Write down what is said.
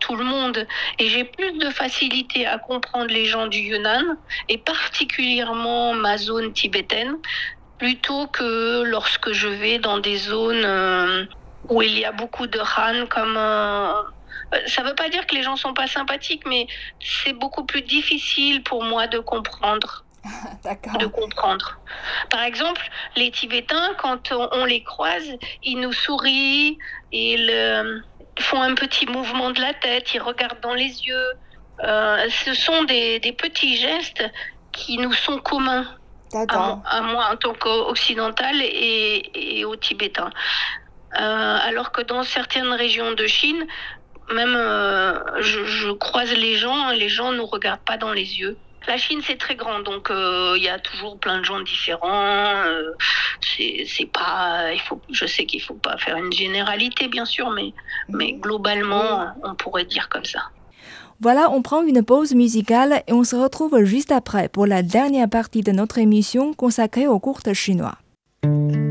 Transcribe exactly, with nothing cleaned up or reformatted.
tout le monde et j'ai plus de facilité à comprendre les gens du Yunnan et particulièrement ma zone tibétaine plutôt que lorsque je vais dans des zones euh, où il y a beaucoup de Han comme euh, ça ne veut pas dire que les gens sont pas sympathiques, mais c'est beaucoup plus difficile pour moi de comprendre. D'accord. de comprendre. Par exemple, les Tibétains, quand on, on les croise, ils nous sourient, ils euh, font un petit mouvement de la tête, ils regardent dans les yeux. Euh, ce sont des, des petits gestes qui nous sont communs. À D'accord. moi, à moi en tant qu'occidental et, et aux Tibétains. Euh, alors que dans certaines régions de Chine, même euh, je, je croise les gens, les gens ne nous regardent pas dans les yeux. La Chine, c'est très grand, donc il euh, y a toujours plein de gens différents. Euh, c'est, c'est pas, il faut, je sais qu'il faut pas faire une généralité, bien sûr, mais, mais globalement, Oui. on pourrait dire comme ça. Voilà, on prend une pause musicale et on se retrouve juste après pour la dernière partie de notre émission consacrée aux cours chinois.